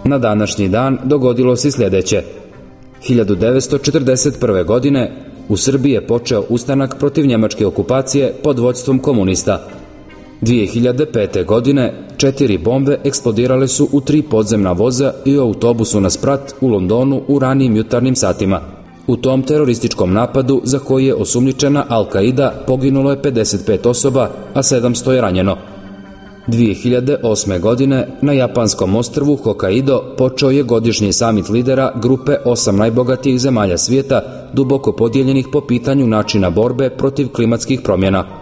Na današnji dan dogodilo se sljedeće. 1941. godine u Srbiji je počeo ustanak protiv njemačke okupacije pod vođstvom komunista. 2005. godine 4 bombe eksplodirale su u 3 podzemna voza i u autobusu na sprat u Londonu u ranijim jutarnjim satima. U tom terorističkom napadu, za koji je osumnjičena Al-Qaida, poginulo je 55 osoba, a 700 je ranjeno. 2008. godine na japanskom ostrvu Hokkaido počeo je godišnji samit lidera grupe 8 najbogatijih zemalja svijeta, duboko podijeljenih po pitanju načina borbe protiv klimatskih promjena.